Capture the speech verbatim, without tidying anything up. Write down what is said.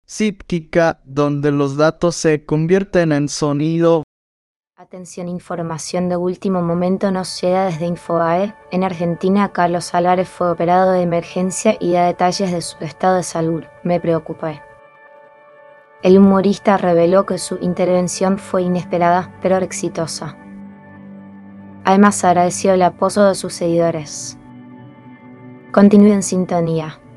psíquica donde los datos se convierten en sonido. Atención, información de último momento nos llega desde Infobae. En Argentina, Carlos Álvarez fue operado de emergencia y da detalles de su estado de salud. Me preocupé. El humorista reveló que su intervención fue inesperada, pero exitosa. Además, agradeció el apoyo de sus seguidores. Continúe en sintonía.